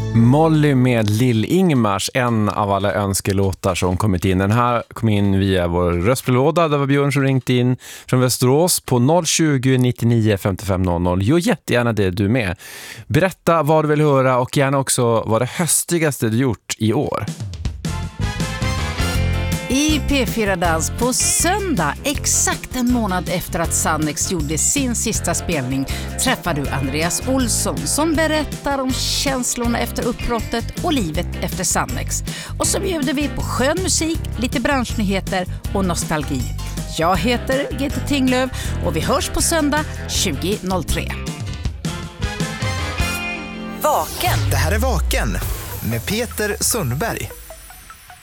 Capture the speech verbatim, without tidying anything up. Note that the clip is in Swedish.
Molly med Lill-Ingmars, en av alla önskelåtar som kommit in. Den här kom in via vår röstbrevlåda. Det var Björn som ringt in från Västerås på noll tjugo, nittionio, femtiofem noll noll. Jo, jättegärna det du med. Berätta vad du vill höra och gärna också vad det höstigaste du gjort i år. I P fyra Dans på söndag, exakt en månad efter att Sannex gjorde sin sista spelning, träffar du Andreas Olsson som berättar om känslorna efter uppbrottet och livet efter Sannex. Och så bjuder vi på skön musik, lite branschnyheter och nostalgi. Jag heter G T Tinglöf och vi hörs på söndag tjugo noll tre. Vaken. Det här är Vaken med Peter Sundberg.